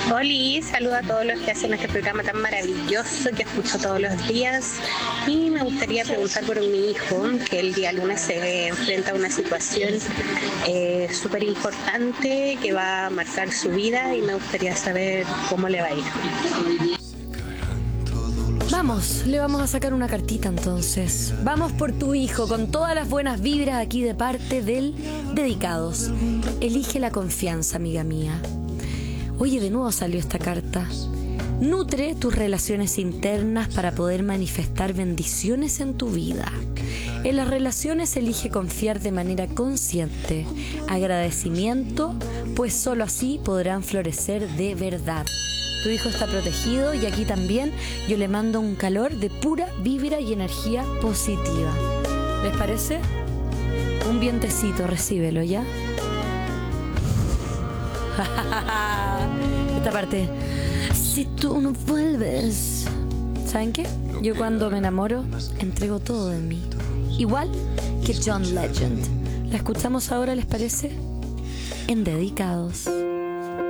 Oli, saludo a todos los que hacen este programa tan maravilloso que escucho todos los días y me gustaría preguntar por mi hijo que el día lunes se enfrenta a una situación súper importante que va a marcar su vida y me gustaría saber cómo le va a ir. Vamos, le vamos a sacar una cartita entonces. Vamos por tu hijo con todas las buenas vibras aquí de parte del Dedicados. Elige la confianza, amiga mía. Oye, de nuevo salió esta carta. Nutre tus relaciones internas para poder manifestar bendiciones en tu vida. En las relaciones elige confiar de manera consciente. Agradecimiento, pues solo así podrán florecer de verdad. Tu hijo está protegido y aquí también yo le mando un calor de pura vibra y energía positiva. ¿Les parece? Un vientecito, recíbelo, ¿ya? Esta parte. Si tú no vuelves. ¿Saben qué? Yo cuando me enamoro entrego todo de mí. Igual que John Legend. La escuchamos ahora, ¿les parece? En Dedicados.